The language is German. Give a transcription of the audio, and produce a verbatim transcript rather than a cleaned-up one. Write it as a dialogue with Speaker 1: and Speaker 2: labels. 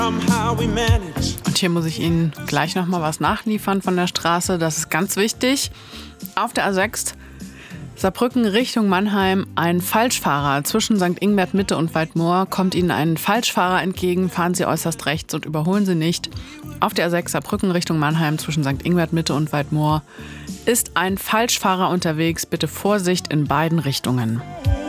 Speaker 1: Und hier muss ich Ihnen gleich noch mal was nachliefern von der Straße. Das ist ganz wichtig. Auf der A sechs Saarbrücken Richtung Mannheim, ein Falschfahrer zwischen Sankt Ingbert Mitte und Waldmoor. Kommt Ihnen ein Falschfahrer entgegen, fahren Sie äußerst rechts und überholen Sie nicht. Auf der A sechs Saarbrücken Richtung Mannheim zwischen Sankt Ingbert Mitte und Waldmoor ist ein Falschfahrer unterwegs. Bitte Vorsicht in beiden Richtungen.